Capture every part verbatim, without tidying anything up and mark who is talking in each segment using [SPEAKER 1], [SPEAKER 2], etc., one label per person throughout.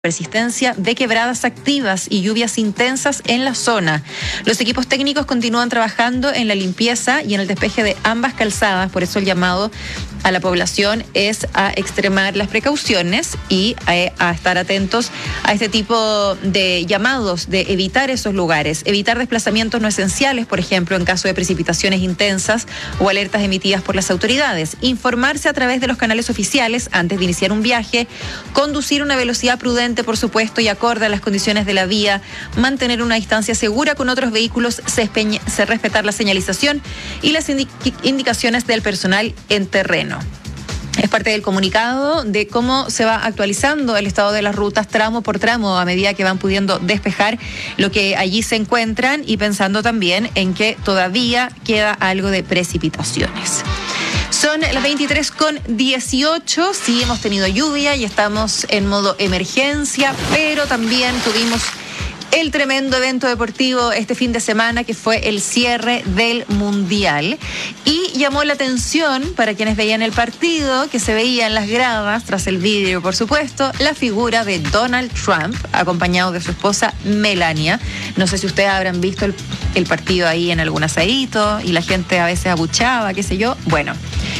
[SPEAKER 1] Persistencia de quebradas activas y lluvias intensas en la zona. Los equipos técnicos continúan trabajando en la limpieza y en el despeje de ambas calzadas, por eso el llamado a la población es a extremar las precauciones y a, a estar atentos a este tipo de llamados, de evitar esos lugares, evitar desplazamientos no esenciales, por ejemplo, en caso de precipitaciones intensas o alertas emitidas por las autoridades, informarse a través de los canales oficiales antes de iniciar un viaje, conducir a una velocidad prudente, por supuesto, y acorde a las condiciones de la vía, mantener una distancia segura con otros vehículos, se, espeñ- se respetar la señalización y las indi- indicaciones del personal en terreno. Es parte del comunicado de cómo se va actualizando el estado de las rutas tramo por tramo a medida que van pudiendo despejar lo que allí se encuentran y pensando también en que todavía queda algo de precipitaciones. Son las veintitrés con dieciocho, sí hemos tenido lluvia y estamos en modo emergencia, pero también tuvimos el tremendo evento deportivo este fin de semana que fue el cierre del Mundial y llamó la atención para quienes veían el partido que se veía en las gradas, tras el vidrio por supuesto, la figura de Donald Trump acompañado de su esposa Melania. No sé si ustedes habrán visto el, el partido ahí en algún asadito y la gente a veces abuchaba, qué sé yo. Bueno,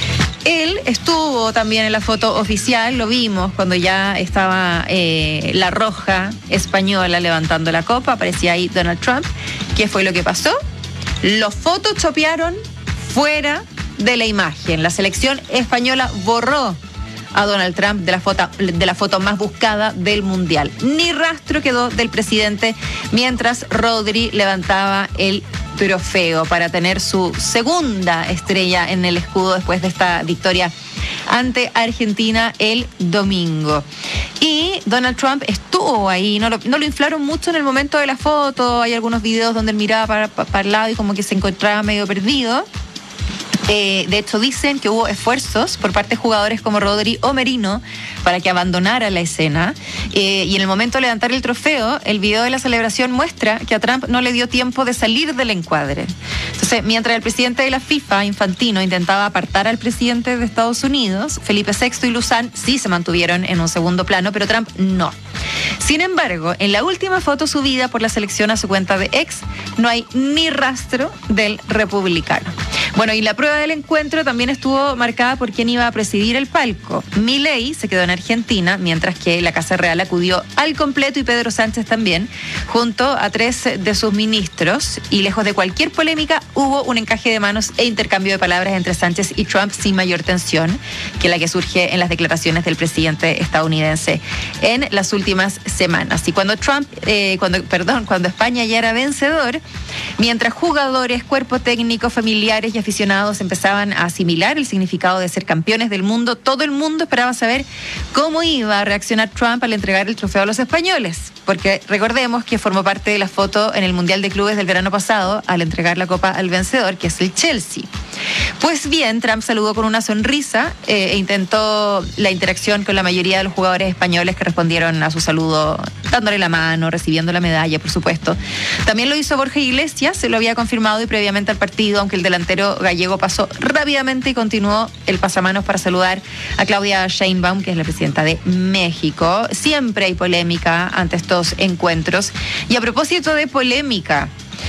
[SPEAKER 1] él estuvo también en la foto oficial, lo vimos cuando ya estaba eh, la roja española levantando la copa, aparecía ahí Donald Trump. ¿Qué fue lo que pasó? Los photoshopearon fuera de la imagen. La selección española borró a Donald Trump de la foto, de la foto más buscada del Mundial. Ni rastro quedó del presidente mientras Rodri levantaba el trofeo para tener su segunda estrella en el escudo después de esta victoria ante Argentina el domingo. Y Donald Trump estuvo ahí, no lo, no lo inflaron mucho en el momento de la foto, hay algunos videos donde él miraba para, para, para el lado y como que se encontraba medio perdido. Eh, de hecho, dicen que hubo esfuerzos por parte de jugadores como Rodri o Merino para que abandonara la escena. Eh, y en el momento de levantar el trofeo, el video de la celebración muestra que a Trump no le dio tiempo de salir del encuadre. Entonces, mientras el presidente de la FIFA, Infantino, intentaba apartar al presidente de Estados Unidos, Felipe sexto y Luzán sí se mantuvieron en un segundo plano, pero Trump no. Sin embargo, en la última foto subida por la selección a su cuenta de X, no hay ni rastro del republicano. Bueno, y la prueba del encuentro también estuvo marcada por quién iba a presidir el palco. Milei se quedó en Argentina, mientras que la Casa Real acudió al completo y Pedro Sánchez también, junto a tres de sus ministros. Y lejos de cualquier polémica, hubo un encaje de manos e intercambio de palabras entre Sánchez y Trump sin mayor tensión que la que surge en las declaraciones del presidente estadounidense en las últimas semanas. Y cuando Trump, eh, cuando, perdón, cuando España ya era vencedor, mientras jugadores, cuerpo técnico, familiares y aficionados empezaban a asimilar el significado de ser campeones del mundo, todo el mundo esperaba saber cómo iba a reaccionar Trump al entregar el trofeo a los españoles, porque recordemos que formó parte de la foto en el Mundial de Clubes del verano pasado al entregar la copa al vencedor, que es el Chelsea. Pues bien, Trump saludó con una sonrisa eh, e intentó la interacción con la mayoría de los jugadores españoles que respondieron a su saludo dándole la mano, recibiendo la medalla, por supuesto. También lo hizo Borja Iglesias, se lo había confirmado y previamente al partido, aunque el delantero gallego pasó rápidamente y continuó el pasamanos para saludar a Claudia Sheinbaum, que es la presidenta de México. Siempre hay polémica ante estos encuentros. Y a propósito de polémica,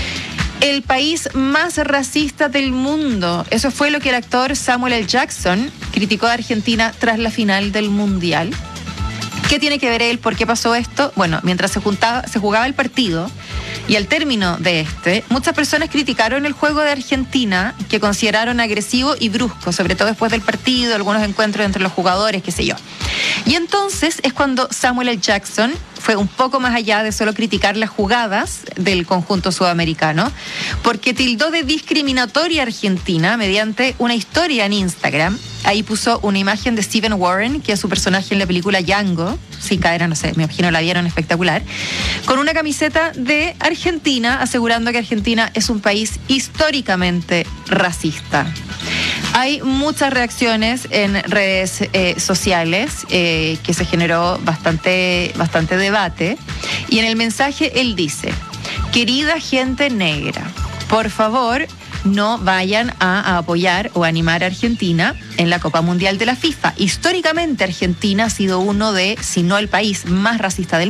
[SPEAKER 1] el país más racista del mundo. Eso fue lo que el actor Samuel L. Jackson criticó a Argentina tras la final del Mundial. ¿Qué tiene que ver él? ¿Por qué pasó esto? Bueno, mientras se, juntaba, se jugaba el partido y al término de este, muchas personas criticaron el juego de Argentina, que consideraron agresivo y brusco, sobre todo después del partido, algunos encuentros entre los jugadores, qué sé yo. Y entonces es cuando Samuel L. Jackson fue un poco más allá de solo criticar las jugadas del conjunto sudamericano, porque tildó de discriminatoria a Argentina mediante una historia en Instagram. Ahí puso una imagen de Stephen Warren, que es su personaje en la película Django, sin cadera, no sé, me imagino la vieron, espectacular, con una camiseta de Argentina, asegurando que Argentina es un país históricamente racista. Hay muchas reacciones en redes eh, sociales eh, que se generó bastante, bastante debate, y en el mensaje él dice: querida gente negra, por favor, no vayan a, a apoyar o animar a Argentina en la Copa Mundial de la FIFA. Históricamente Argentina ha sido uno de, si no el país más racista del